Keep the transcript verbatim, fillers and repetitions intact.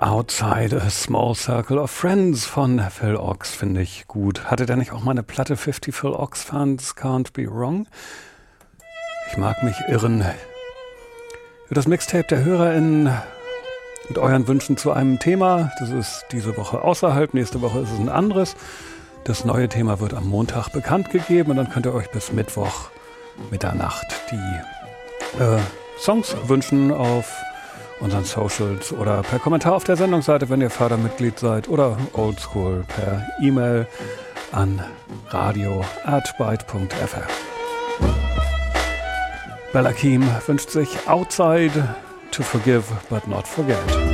Outside a Small Circle of Friends von Phil Ochs finde ich gut. Hatte der nicht auch mal eine Platte fünfzig Phil Ochs Fans Can't Be Wrong? Ich mag mich irren. Für das Mixtape der HörerInnen mit euren Wünschen zu einem Thema. Das ist diese Woche außerhalb, nächste Woche ist es ein anderes. Das neue Thema wird am Montag bekannt gegeben und dann könnt ihr euch bis Mittwoch Mitternacht die äh, Songs wünschen auf unseren Socials oder per Kommentar auf der Sendungsseite, wenn ihr Fördermitglied seid, oder oldschool per E-Mail an radio at byte punkt f r. Bella Keem wünscht sich Outside to Forgive but not Forget.